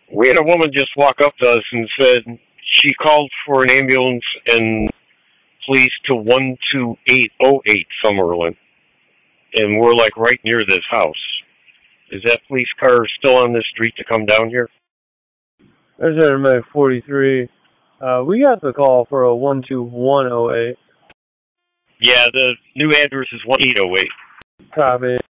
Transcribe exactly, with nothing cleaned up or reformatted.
We had a woman just walk up to us and said she called for an ambulance and police to one two eight oh eight Summerlin, and we're like right near this house. Is that police car still on this street to come down here? There's Intermedic forty-three. Uh, we got the call for a one two one oh eight. Yeah, the new address is one eight oh eight. Copy.